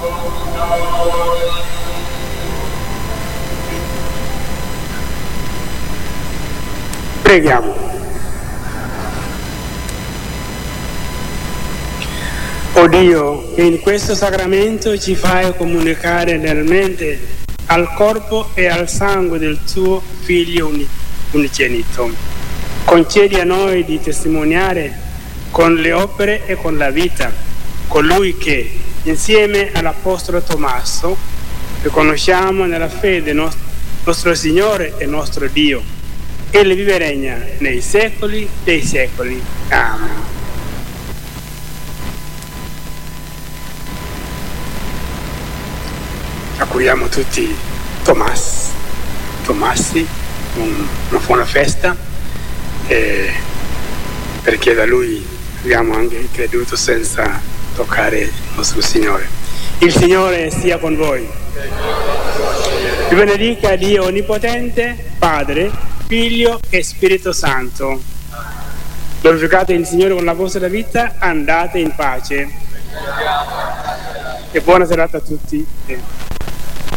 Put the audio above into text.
Preghiamo. O Dio, che in questo sacramento ci fai comunicare realmente al corpo e al sangue del tuo Figlio unigenito, concedi a noi di testimoniare con le opere e con la vita colui che, insieme all'Apostolo Tommaso, riconosciamo nella fede nostro Signore e nostro Dio. Egli vive e regna nei secoli dei secoli. Amen. Auguriamo tutti Tomasi una buona festa, perché da lui abbiamo anche creduto senza toccare il nostro Signore. Il Signore sia con voi. Vi benedica Dio Onnipotente, Padre, Figlio e Spirito Santo. Glorificate il Signore con la vostra vita, andate in pace. E buona serata a tutti.